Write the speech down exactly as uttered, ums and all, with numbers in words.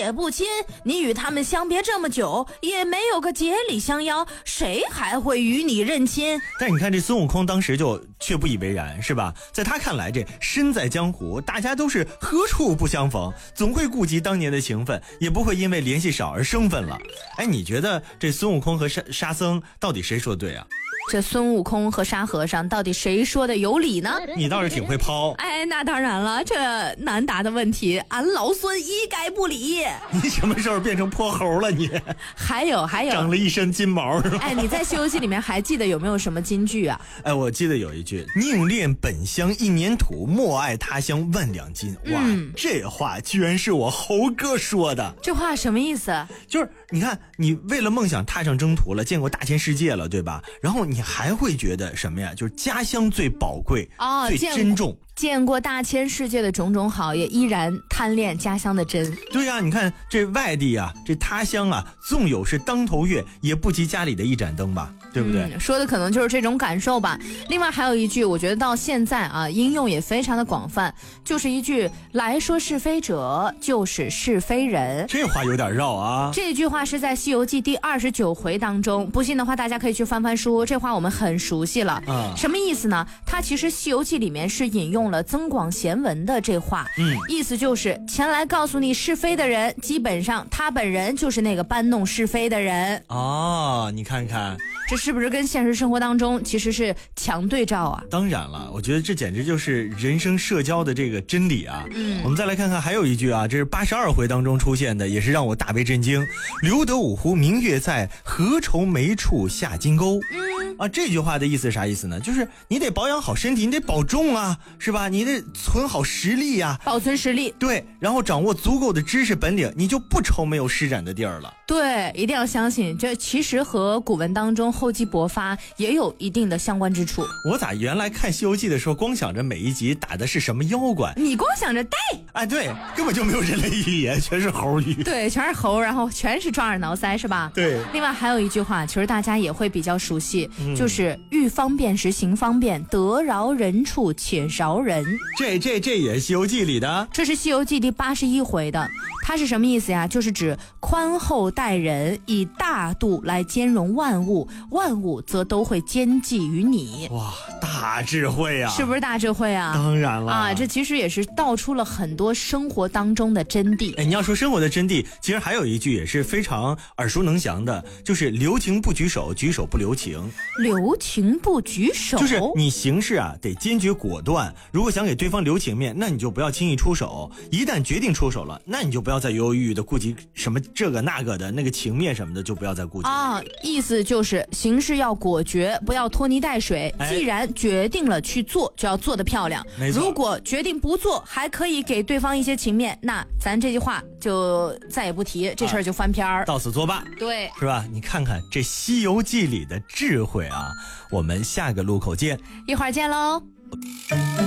也不亲，你与他们相别这么久，也没有个节礼相邀，谁还会与你认亲？ 但你看这孙悟空当时就却不以为然，是吧？在他看来，这身在江湖，大家都是何处不相逢，总会顾及当年的情分，也不会因为联系少而生分了。哎，你觉得这孙悟空和沙沙僧到底谁说对啊？ 这孙悟空和沙和尚到底谁说的有理呢？ 你倒是挺会抛。 哎，那当然了，这难答的问题，俺老孙一概不理。 你什么时候变成泼猴了你？ 还有还有， 长了一身金毛是吧？ 哎，你在《西游记》里面还记得有没有什么金句啊？ 哎，我记得有一句“宁恋本乡一年土，莫爱他乡万两金”。哇、嗯，这话居然是我猴哥说的。 这话什么意思？ 就是你看，你为了梦想踏上征途了，见过大千世界了，对吧？然后你还会觉得什么呀？就是家乡最宝贵、哦、最珍重。 见过大千世界的种种好，也依然贪恋家乡的真。 对呀、啊，你看这外地啊，这他乡啊，纵有是当头月，也不及家里的一盏灯吧，对不对、 嗯、说的可能就是这种感受吧。另外还有一句，我觉得到现在啊，应用也非常的广泛，就是一句来说是非者，就是是非人。 这话有点绕啊。 这句话是在《西游记》第二十九回当中，不信的话大家可以去翻翻书，这话我们很熟悉了、嗯、什么意思呢？它其实《西游记》里面是引用了增广贤文的这话，嗯，意思就是前来告诉你是非的人，基本上他本人就是那个搬弄是非的人。 哦，你看看这是不是跟现实生活当中其实是强对照啊？ 当然了，我觉得这简直就是人生社交的这个真理啊。嗯，我们再来看看还有一句啊，这是八十二回当中出现的，也是让我大为震惊。留得五湖明月在，何愁没处下金钩。嗯啊，这句话的意思是啥意思呢？就是你得保养好身体，你得保重啊，是吧？你得存好实力呀、 啊，保存实力。 对，然后掌握足够的知识本领，你就不愁没有施展的地儿了。 对，一定要相信，这其实和古文当中厚积薄发也有一定的相关之处。 我咋原来看《西游记》的时候，光想着每一集打的是什么妖怪？ 你光想着带， 哎，对，根本就没有人类语言，全是猴语。 对，全是猴，然后全是抓耳挠腮，是吧？ 对。 另外还有一句话，其实大家也会比较熟悉，嗯、就是欲方便时行方便，得饶人处且饶人。 这这这也是《西游记》里的， 这是《西游记》第八十一回的。它是什么意思呀？就是指宽厚待人，以大度来兼容万物，万物则都会兼济于你。 哇，大智慧啊！ 是不是大智慧啊？ 当然了啊，这其实也是道出了很多生活当中的真谛。 哎，你要说生活的真谛，其实还有一句也是非常耳熟能详的，就是留情不举手，举手不留情。 留情不举手， 就是你行事啊得坚决果断，如果想给对方留情面，那你就不要轻易出手。一旦决定出手了，那你就不要再犹犹豫豫的顾及什么这个那个的，那个情面什么的就不要再顾及啊。意思就是行事要果决，不要拖泥带水。哎、既然决定了去做，就要做得漂亮。如果决定不做，还可以给对方一些情面，那咱这句话就再也不提，这事儿就翻篇儿、啊， 到此作罢。 对， 是吧？你看看这《西游记》里的智慧啊！我们下个路口见， 一会儿见喽。